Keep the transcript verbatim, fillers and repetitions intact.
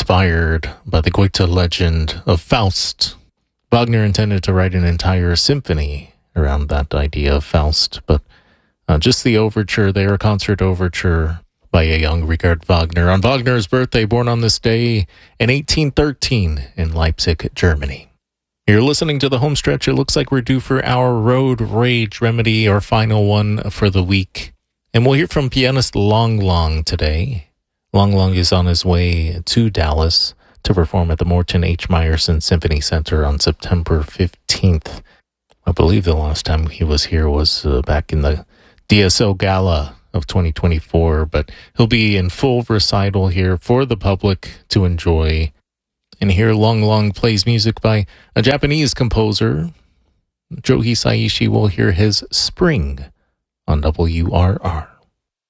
inspired by the Goethe legend of Faust. Wagner intended to write an entire symphony around that idea of Faust, but uh, just the overture there, a concert overture by a young Richard Wagner on Wagner's birthday, born on this day in eighteen thirteen in Leipzig, Germany. You're listening to the home stretch. It looks like we're due for our road rage remedy, our final one for the week. And we'll hear from pianist Long Long today. Long Long is on his way to Dallas to perform at the Morton H. Meyerson Symphony Center on September fifteenth. I believe the last time he was here was uh, back in the D S O Gala of twenty twenty-four, but he'll be in full recital here for the public to enjoy. And here Long Long plays music by a Japanese composer. Joe Hisaishi will hear his Spring on W R R.